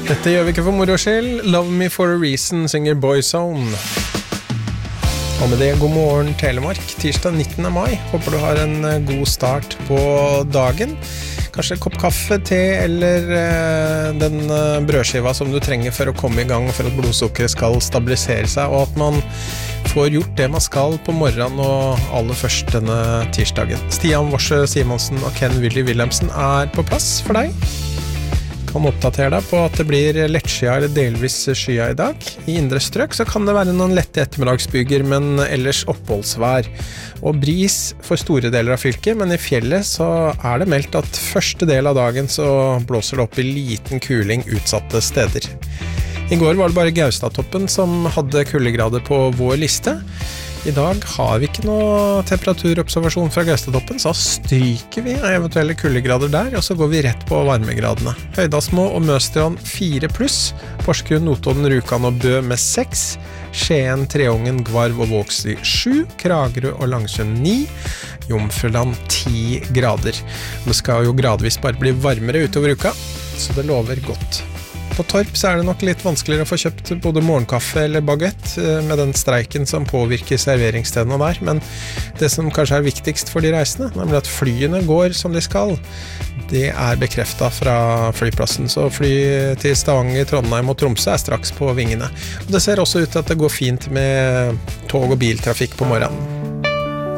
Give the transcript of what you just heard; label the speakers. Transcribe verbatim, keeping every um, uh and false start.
Speaker 1: Dette gjør vi ikke for moro skyld. Love Me For A Reason synger Boyzone. Og med det, god morgen Telemark, tirsdag nittende mai. Håper du har en god start på dagen. Kanskje en kopp kaffe, te eller eh, den brødskiva som du trenger for å komme i gang for at blodsukkeret skal stabilisere seg, og at man får gjort det man skal på morgenen og aller først denne tirsdagen. Stian Worsø Simonsen og Ken Willy Wilhelmsen er på plass for deg. Kan oppdatere deg på at det blir lettskyet eller delvis skyet i dag. I indre strøk så kan det være noen lette ettermiddagsbyger, men ellers oppholdsvær. Og bris for store deler av fylket, men i fjellet så er det meldt at første del av dagen så blåser det opp i liten kuling utsatte steder. I går var det bare Gaustatoppen som hadde kuldegrader på vår liste. I dag har vi ikke noe temperaturobservasjon fra Gaustatoppen, så stryker vi eventuelle kuldegrader der, og så går vi rett på varmegradene. Høydalsmo og Møstrand fire pluss, Porsgrunn, Notodden, Rjukan og Bø med seks, Skien, Treungen, Gvarv og Vågsøy sju, Kragerø og Langsund ni, Jomfruland ti grader. Det skal jo gradvis bare bli varmere utover uka, så det lover godt. På Torp så er det nok litt vanskeligere å få kjøpt både morgenkaffe eller baguett med den streiken som påvirker serveringsstedene der, men det som kanskje er viktigst for de reisende, nemlig at flyene går som de skal, det er bekreftet fra flyplassen, så fly til Stavanger, Trondheim og Tromsø er straks på vingene. Og det ser også ut til at det går fint med tog- og biltrafikk på morgenen.